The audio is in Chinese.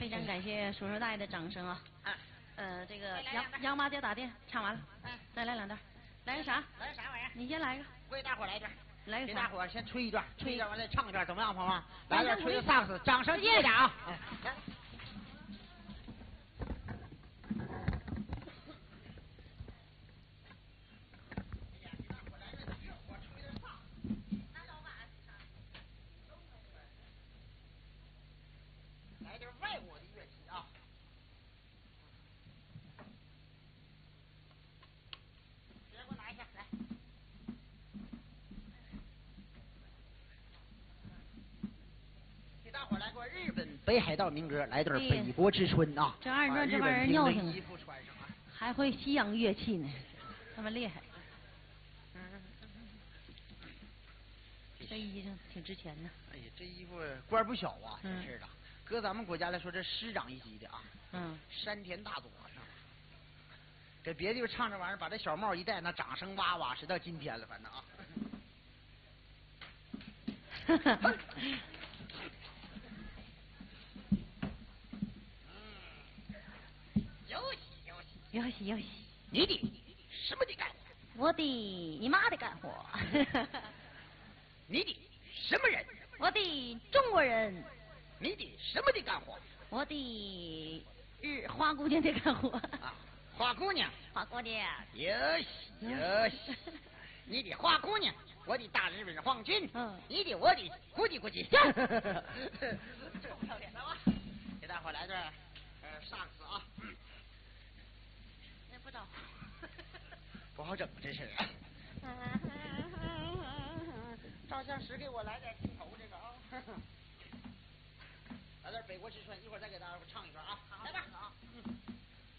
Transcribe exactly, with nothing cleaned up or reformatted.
非常感谢叔叔大爷的掌声啊！ 啊， 呃，这个杨杨妈爹打电唱完了， 嗯， 再来两段，来个啥？ 来个啥玩意儿？ 你先来个， 我给大伙来一段， 来个啥？ 给大伙先吹一段， 吹一段完了唱一段，怎么样，朋友们？来段吹个萨克斯，掌声激烈点啊！来。来点外国的乐器啊！别给我拿一下，来。给大伙来个日本北海道民歌，来段《北国之春》啊！ 这二转这帮人尿性，衣服穿上啊，还会西洋乐器呢，他们厉害。嗯，这衣裳挺值钱的。 哎呀，这衣服官不小啊，真是的。搁咱们国家来说，这师长一级的啊。 嗯。山田大佐上。给别地方唱这玩意儿，把这小帽一戴，那掌声哇哇，是到今天了，反正啊。哈哈。游戏游戏游戏游戏， 你的什么的干活？ 我的你妈的干活。 你的什么人？ 我的中国人。 你的什么的干活？ 我的日花姑娘的干活。 啊，花姑娘， 花姑娘。 游戏游戏，你的花姑娘，我的大日本皇军。嗯，你的我的咕叽咕叽。臭不要脸的啊！给大伙来段呃萨克斯啊。嗯。 那不着。 不好整这事儿啊。照相时给我来点镜头这个啊。来点《北国之春》，一会儿再给大家唱一段啊。